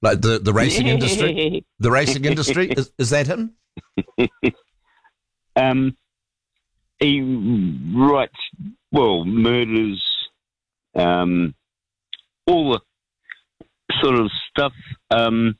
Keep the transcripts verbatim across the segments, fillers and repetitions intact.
Like the, the racing industry? The racing industry? Is, is that him? um, he writes, well, murders, um, all the sort of stuff, um,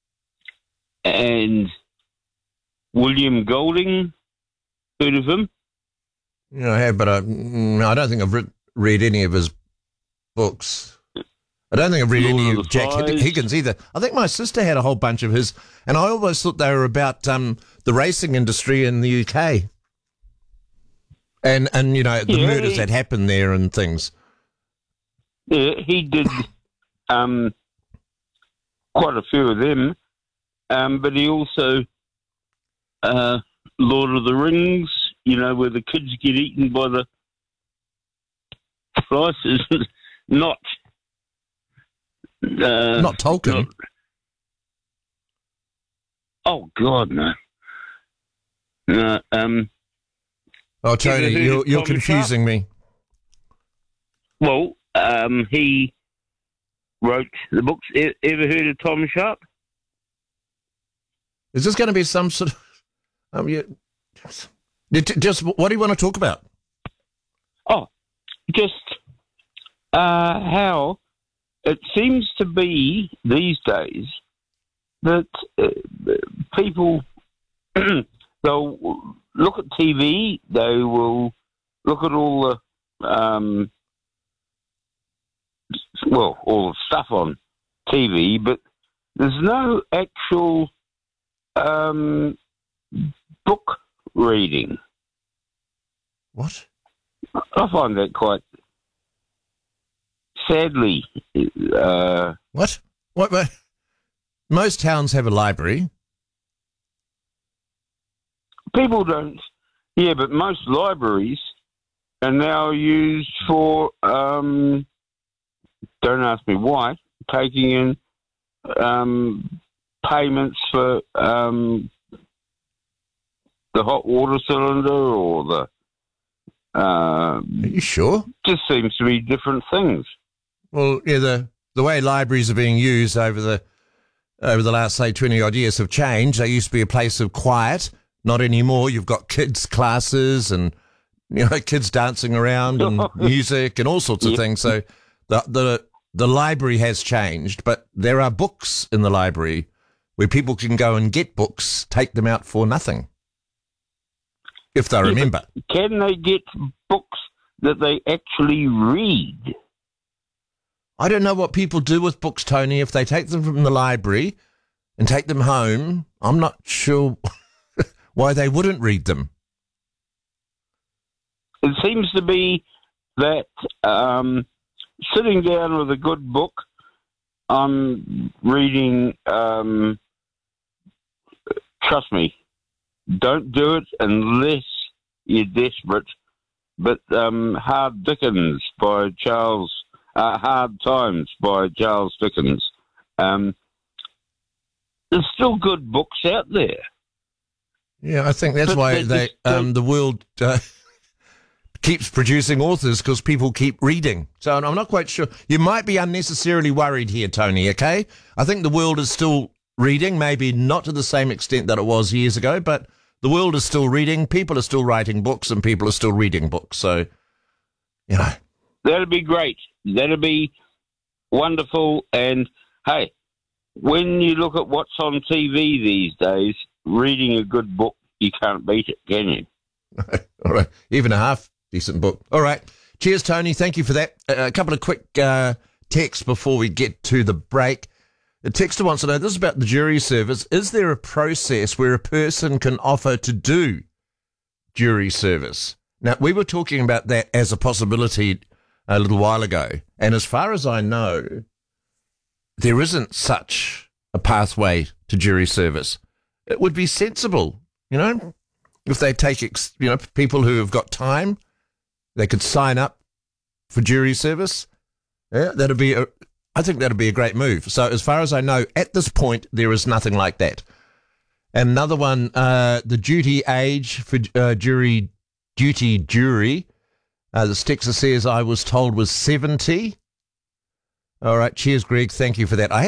and William Golding, heard of him? Yeah, I have, but I, I don't think I've read, read any of his books. I don't think I've read Lord any of of the Jack Flies. Higgins either. I think my sister had a whole bunch of his, and I always thought they were about um, the racing industry in the U K. And, and you know, the Yeah, murders he- that happened there and things. Yeah, he did um, quite a few of them, um, but he also, uh, Lord of the Rings, you know, where the kids get eaten by the flies, is not... Uh, Not Tolkien. not- oh, God, no. No, um, Oh, Tony, Have you heard you're, of you're Tom confusing me. well, um, he wrote the books. E- ever heard of Tom Sharp? Is this going to be some sort of... Um, you, you t- just what do you want to talk about? Oh, just uh, how it seems to be these days that uh, people they'll look at T V, they will look at all the um, well, all the stuff on T V, but there's no actual um, book reading. What? I find that quite sadly. Uh, What? What? What? Most towns have a library. people don't. Yeah, but most libraries are now used for. Um, don't ask me why. Taking in um, payments for um, the hot water cylinder or the. Uh, Are you sure? just seems to be different things. Well, yeah, the the way libraries are being used over the over the last, say, twenty odd years have changed. They used to be a place of quiet. Not anymore. You've got kids' classes and, you know, kids dancing around and music and all sorts of Yeah. things. So the the the library has changed, but there are books in the library where people can go and get books, take them out for nothing, if they remember. Can they get books that they actually read? I don't know what people do with books, Tony. If they take them from the library and take them home, I'm not sure why they wouldn't read them. It seems to be that um, sitting down with a good book, I'm reading, um, trust me, don't do it unless you're desperate, but um, Hard Dickens by Charles, uh, Hard Times by Charles Dickens. Um, there's still good books out there. Yeah, I think that's But why they they just don't- um, the world uh, keeps producing authors, because people keep reading. So I'm not quite sure. You might be unnecessarily worried here, Tony, okay? I think the world is still reading, maybe not to the same extent that it was years ago, but the world is still reading. People are still writing books and people are still reading books. So, you know. That'd be great. That'd be wonderful. And hey, when you look at what's on T V these days, reading a good book, you can't beat it, can you? All right. Even a half decent book. All right. Cheers, Tony. Thank you for that. Uh, a couple of quick uh, texts before we get to the break. The texter wants to know, this is about the jury service. Is there a process where a person can offer to do jury service? Now, we were talking about that as a possibility a little while ago. And as far as I know, there isn't such a pathway to jury service. It would be sensible, you know, if they take, ex, you know, people who have got time, they could sign up for jury service. Yeah, that'd be a, I think that'd be a great move. So as far as I know, at this point, there is nothing like that. And another one, uh, the duty age for uh, jury, duty jury, uh, the Stexer says I was told was seventy. All right. Cheers, Greg. Thank you for that. I